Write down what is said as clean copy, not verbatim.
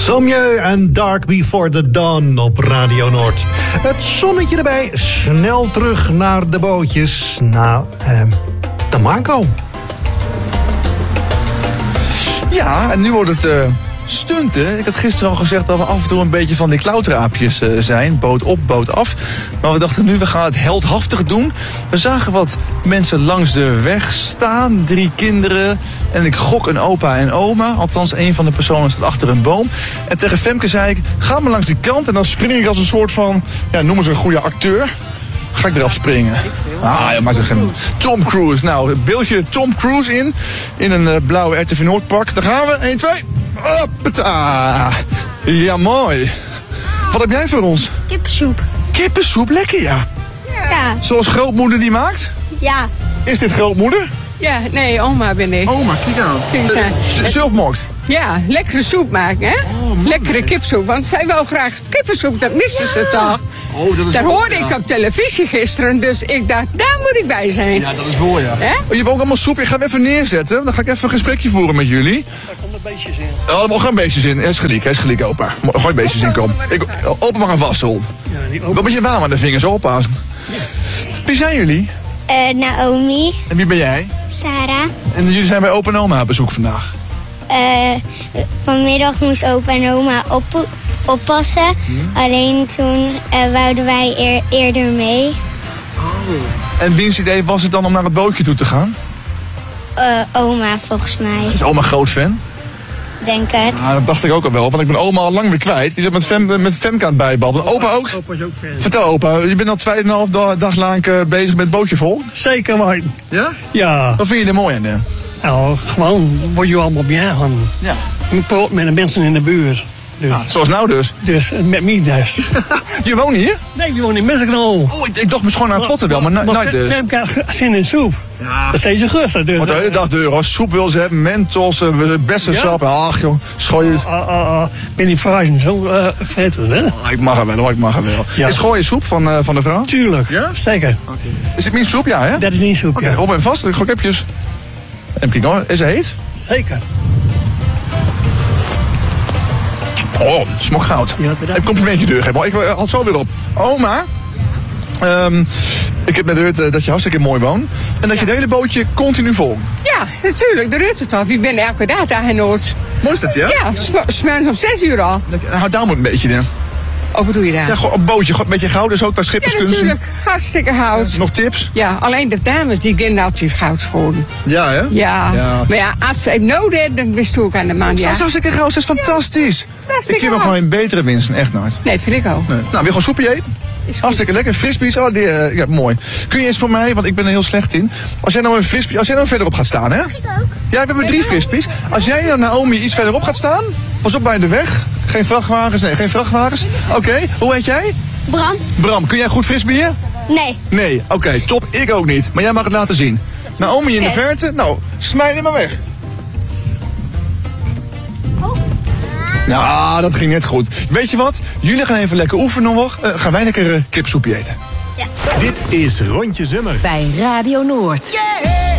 Sommieu en Dark Before the Dawn op Radio Noord. Het zonnetje erbij, snel terug naar de bootjes. Naar de Marco. Ja, en nu wordt het stunten. Ik had gisteren al gezegd dat we af en toe een beetje van die klauteraapjes zijn. Boot op, boot af. Maar we dachten nu, we gaan het heldhaftig doen. We zagen wat mensen langs de weg staan. 3 kinderen. En ik gok een opa en oma. Althans, een van de personen staat achter een boom. En tegen Femke zei ik, ga maar langs die kant. En dan spring ik als een soort van, ja, noem eens een goede acteur. Ga ik eraf springen? Ah, ja, maakt er geen... Tom Cruise. Nou, het beeldje Tom Cruise in een blauwe RTV Noord pak. Daar gaan we. 1, 2. Hoppata. Ja, mooi. Wat heb jij voor ons? Kippensoep. Kippensoep, lekker ja. Ja. Zoals grootmoeder die maakt? Ja. Is dit grootmoeder? Ja, nee, oma ben ik. Oma, kijk aan. Zelf maakt? Ja, lekkere soep maken, hè? Lekkere kipsoep, want zij wil graag kippensoep, dat missen ze toch? Oh, dat is Dat mooi, hoorde ik op televisie gisteren, dus ik dacht, daar moet ik bij zijn. Ja, dat is mooi, ja. Hè? Oh, je hebt ook allemaal soep. Ik ga hem even neerzetten. Dan ga ik even een gesprekje voeren met jullie. Daar komen er beestjes in. Oh, er mogen beestjes in. Hij is gelijk, opa. Gooi beestjes in, kom. Opa mag een wassel. Ja, Wel een beetje warm aan de vingers, opa. Wie zijn jullie? Naomi. En wie ben jij? Sarah. En jullie zijn bij opa en oma op bezoek vandaag. Vanmiddag moest opa en oma oppassen. Alleen toen wouden wij eerder mee. En wiens idee was het dan om naar het bootje toe te gaan? Oma volgens mij. Is oma groot fan? Denk het. Ah, dat dacht ik ook al wel, want ik ben oma al lang weer kwijt. Die zit met Femke aan het bijbabbelen. Opa ook? Opa is ook fan. Vertel opa, je bent al 2,5 dag lang bezig met het bootje vol. Zeker weten. Ja? Ja. Wat vind je er mooi aan? Hè? Nou, gewoon word je allemaal bijgaan. Ja. Je praat met de mensen in de buurt. Dus, Zoals nou dus. dus met mij dus. Je woont hier? Nee, we wonen in Messenknol. Oh, ik dacht me gewoon aan het votten wel, maar nooit dus. Femke had zin in soep. Ja. Dat zei ze rustig. Dus, Want de hele dag deur, als soep wil ze hebben, mentos, bessensap. Ach joh, schooi het. Ben die vragen zo vetters, hè? Ik mag er wel. Ja. Is gooi je soep van de vrouw? Tuurlijk. Ja? Zeker. Is het niet soep? Ja, hè? Dat is niet soep, Oké, ja. op en vast, ik gooi kipjes. Even kijken hoor, is het heet? Zeker. Oh, smokgoud. Ja, bedankt. Even complimentje doorgeven. Ik haal het zo weer op. Oma, ik heb net gehoord dat je hartstikke mooi woont. En dat je het hele bootje continu vol. Ja, natuurlijk, de Rutte toch. Ik ben elke dag daar in Noord. Mooi is dat, ja? Ja, s'morgens om 6 uur al. Houd daar maar een beetje in. Oh, wat doe je daar? Ja, gewoon een bootje, een beetje goud, dus ook qua Ja, schipperskunst. natuurlijk. Hartstikke hout. Nog tips? Ja, alleen de dames die kennen altijd goud schoon. Ja, hè? Ja. Maar ja, als ze het nodig hebben, dan wist je ook aan de man. Ja. Dat is hartstikke goud, dat is fantastisch. hartstikke Ik heb nog goud. maar een betere winst, echt nooit. Nee, vind ik ook. Nee. Nou, wil je gewoon soepje eten? Is goed. Hartstikke lekker. Frisbees, oh, ja, mooi. Kun je eens voor mij, want ik ben er heel slecht in. Als jij nou verderop gaat staan, hè? Ik ook. Ja, we hebben 3 frisbees. Als jij dan, Naomi, iets verderop gaat staan, pas op bij de weg. Geen vrachtwagens, nee, geen vrachtwagens. Oké, hoe heet jij? Bram? Bram, kun jij goed frisbeeën? Nee. Nee, oké, top. Ik ook niet. Maar jij mag het laten zien. Naomi in de verte, nou, smijt hem maar weg. Nou, dat ging net goed. Weet je wat? Jullie gaan even lekker oefenen nog. Gaan wij lekker kipsoepje eten. Dit is Rondje Zummer Bij Radio Noord. Yeah!